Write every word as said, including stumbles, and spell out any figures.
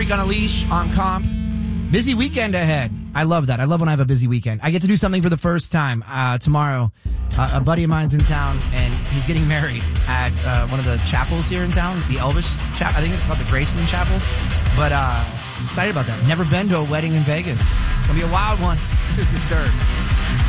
week on a leash, on comp. Busy weekend ahead. I love that. I love when I have a busy weekend. I get to do something for the first time. Uh, tomorrow, uh, a buddy of mine's in town, and he's getting married at uh, one of the chapels here in town, the Elvis Chapel. I think it's called the Graceland Chapel. But uh, I'm excited about that. Never been to a wedding in Vegas. It's going to be a wild one. Here's Disturbed.